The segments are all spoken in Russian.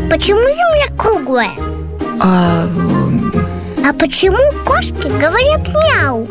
почему Земля круглая? А почему кошки говорят мяу?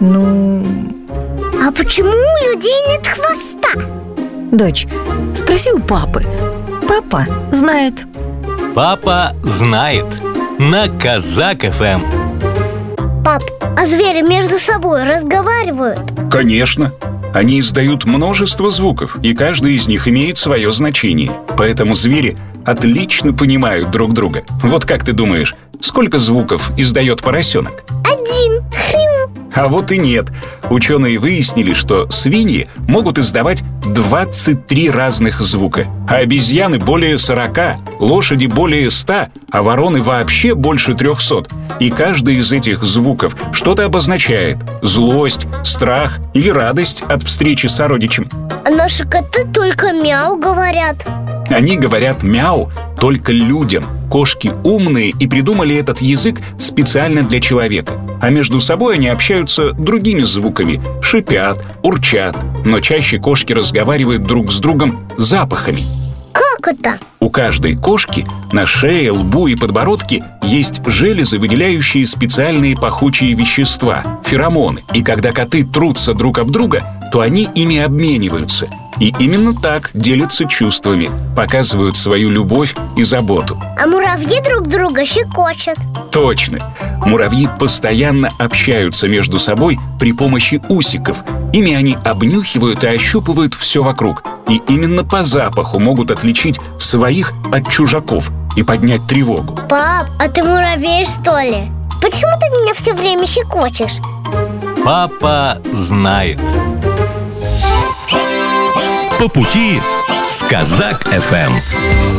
А почему у людей нет хвоста? Дочь, спроси у папы. Папа знает. Папа знает. На Казак ФМ. Пап, а звери между собой разговаривают? Конечно. Они издают множество звуков, и каждый из них имеет свое значение. Поэтому звери отлично понимают друг друга. Вот как ты думаешь, сколько звуков издает поросенок? 1. А вот и нет. Ученые выяснили, что свиньи могут издавать 23 разных звука, а обезьяны более 40, лошади более 100, а вороны вообще больше 300. И каждый из этих звуков что-то обозначает: злость, страх или радость от встречи с сородичем. А наши коты только мяу говорят. Они говорят мяу только людям. Кошки умные и придумали этот язык специально для человека. А между собой они общаются другими звуками: шипят, урчат. Но чаще кошки разговаривают друг с другом запахами. Как это? У каждой кошки на шее, лбу и подбородке есть железы, выделяющие специальные пахучие вещества – феромоны. И когда коты трутся друг об друга, то они ими обмениваются. И именно так делятся чувствами, показывают свою любовь и заботу. А муравьи друг друга щекочут. Точно! Муравьи постоянно общаются между собой при помощи усиков. Ими они обнюхивают и ощупывают все вокруг. И именно по запаху могут отличить своих от чужаков и поднять тревогу. Пап, а ты муравей, что ли? Почему ты меня все время щекочешь? Папа знает. По пути с Казак ФМ.